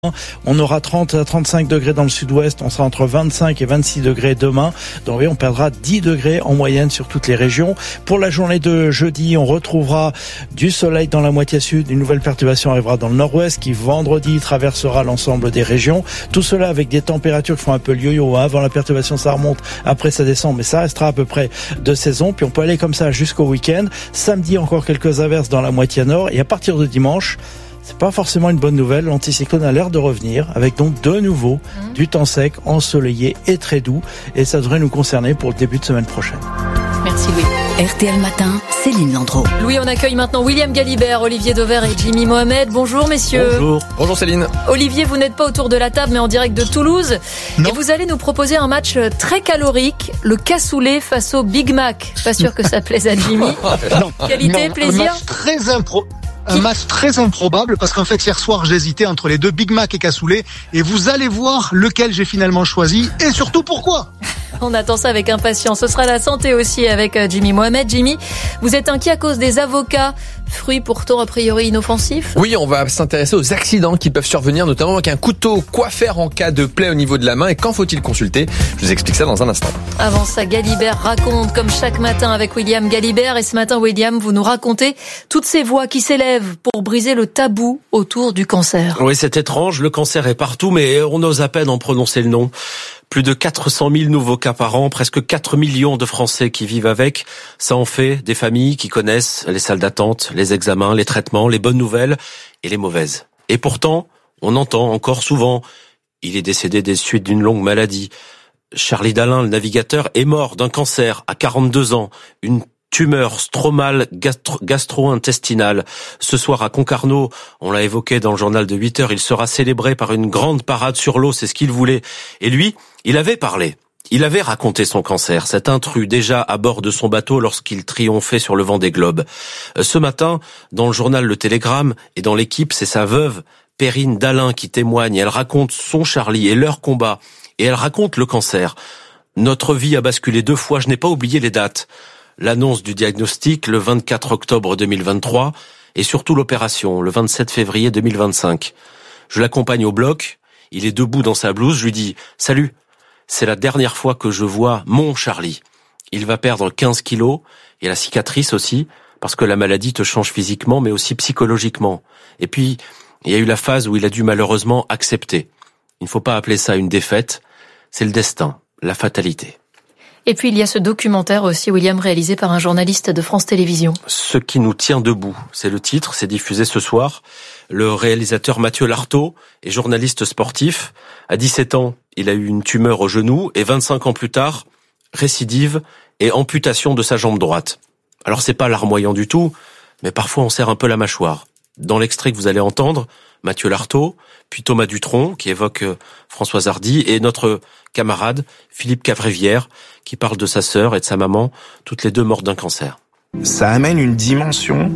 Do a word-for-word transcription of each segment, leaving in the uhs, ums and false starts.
On aura trente à trente-cinq degrés dans le sud-ouest, on sera entre vingt-cinq et vingt-six degrés demain. Donc oui, on perdra dix degrés en moyenne sur toutes les régions. Pour la journée de jeudi, on retrouvera du soleil dans la moitié sud. Une nouvelle perturbation arrivera dans le nord-ouest qui vendredi traversera l'ensemble des régions. Tout cela avec des températures qui font un peu le yo-yo. Avant la perturbation, ça remonte, après ça descend, mais ça restera à peu près de saison. Puis on peut aller comme ça jusqu'au week-end. Samedi, encore quelques averses dans la moitié nord. Et à partir de dimanche, c'est pas forcément une bonne nouvelle. L'anticyclone a l'air de revenir avec donc de nouveau mmh. du temps sec, ensoleillé et très doux. Et ça devrait nous concerner pour le début de semaine prochaine. Merci Louis. R T L Matin, Céline Landreau. Louis, on accueille maintenant William Galibert, Olivier Dauvert et Jimmy Mohamed. Bonjour messieurs. Bonjour. Bonjour Céline. Olivier, vous n'êtes pas autour de la table mais en direct de Toulouse. Non. Et vous allez nous proposer un match très calorique, le cassoulet face au Big Mac. Pas sûr que ça plaise à Jimmy. Non. Qualité, non. plaisir. Un match très impro... Un match très improbable parce qu'en fait hier soir j'hésitais entre les deux Big Mac et cassoulet et vous allez voir lequel j'ai finalement choisi et surtout pourquoi. On attend ça avec impatience. Ce sera la santé aussi avec Jimmy Mohamed. Jimmy, vous êtes inquiet à cause des avocats, fruits pourtant a priori inoffensifs ? Oui, on va s'intéresser aux accidents qui peuvent survenir, notamment avec un couteau. Quoi faire en cas de plaie au niveau de la main et quand faut-il consulter ? Je vous explique ça dans un instant. Avant ça, Galibert raconte comme chaque matin avec William Galibert. Et ce matin, William, vous nous racontez toutes ces voix qui s'élèvent pour briser le tabou autour du cancer. Oui, c'est étrange. Le cancer est partout, mais on ose à peine en prononcer le nom. Plus de quatre cent mille nouveaux cas par an, presque quatre millions de Français qui vivent avec. Ça en fait des familles qui connaissent les salles d'attente, les examens, les traitements, les bonnes nouvelles et les mauvaises. Et pourtant, on entend encore souvent, il est décédé des suites d'une longue maladie. Charlie Dalin, le navigateur, est mort d'un cancer à quarante-deux ans, une tumeur stromale gastro- gastro-intestinale. Ce soir à Concarneau, on l'a évoqué dans le journal de huit heures, il sera célébré par une grande parade sur l'eau, c'est ce qu'il voulait. Et lui, il avait parlé. Il avait raconté son cancer, cet intrus déjà à bord de son bateau lorsqu'il triomphait sur le Vendée Globe. Ce matin, dans le journal Le Télégramme et dans l'équipe, c'est sa veuve, Perrine Dalin, qui témoigne. Elle raconte son Charlie et leur combat. Et elle raconte le cancer. Notre vie a basculé deux fois, je n'ai pas oublié les dates. L'annonce du diagnostic le vingt-quatre octobre deux mille vingt-trois et surtout l'opération le vingt-sept février deux mille vingt-cinq. Je l'accompagne au bloc, il est debout dans sa blouse, je lui dis « Salut, c'est la dernière fois que je vois mon Charlie. Il va perdre quinze kilos et la cicatrice aussi, parce que la maladie te change physiquement mais aussi psychologiquement. Et puis, il y a eu la phase où il a dû malheureusement accepter. Il ne faut pas appeler ça une défaite, c'est le destin, la fatalité. » Et puis il y a ce documentaire aussi, William, réalisé par un journaliste de France Télévisions. Ce qui nous tient debout, c'est le titre, c'est diffusé ce soir. Le réalisateur Mathieu Lartaud est journaliste sportif. À dix-sept ans, il a eu une tumeur au genou et vingt-cinq ans plus tard, récidive et amputation de sa jambe droite. Alors c'est pas larmoyant du tout, mais parfois on serre un peu la mâchoire. Dans l'extrait que vous allez entendre, Mathieu Lartaud, puis Thomas Dutronc, qui évoque Françoise Hardy, et notre camarade Philippe Cavrivière, qui parle de sa sœur et de sa maman, toutes les deux mortes d'un cancer. Ça amène une dimension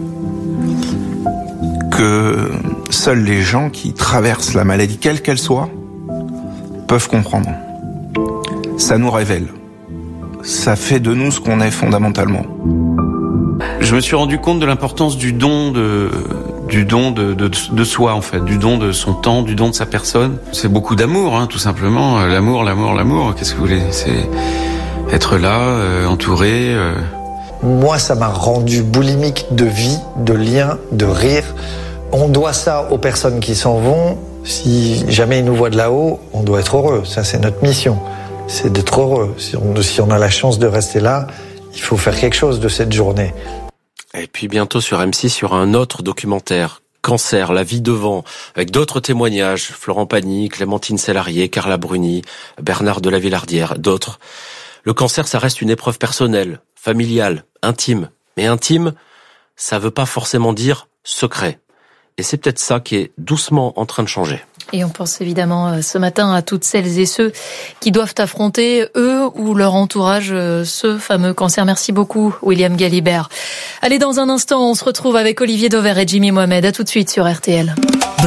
que seuls les gens qui traversent la maladie, quelle qu'elle soit, peuvent comprendre. Ça nous révèle. Ça fait de nous ce qu'on est fondamentalement. Je me suis rendu compte de l'importance du don de... du don de, de, de soi, en fait, du don de son temps, du don de sa personne. C'est beaucoup d'amour, hein, tout simplement. L'amour, l'amour, l'amour, qu'est-ce que vous voulez ? C'est être là, euh, entouré. Euh... Moi, ça m'a rendu boulimique de vie, de liens, de rire. On doit ça aux personnes qui s'en vont. Si jamais ils nous voient de là-haut, on doit être heureux. Ça, c'est notre mission. C'est d'être heureux. Si on, si on a la chance de rester là, il faut faire quelque chose de cette journée. Et puis bientôt sur M six, sur un autre documentaire, Cancer, la vie devant, avec d'autres témoignages, Florent Pagny, Clémentine Sélarié, Carla Bruni, Bernard de la Villardière, d'autres. Le cancer, ça reste une épreuve personnelle, familiale, intime. Mais intime, ça veut pas forcément dire secret. Et c'est peut-être ça qui est doucement en train de changer. Et on pense évidemment ce matin à toutes celles et ceux qui doivent affronter, eux ou leur entourage, ce fameux cancer. Merci beaucoup, William Galibert. Allez, dans un instant, on se retrouve avec Olivier Dauvert et Jimmy Mohamed. À tout de suite sur R T L.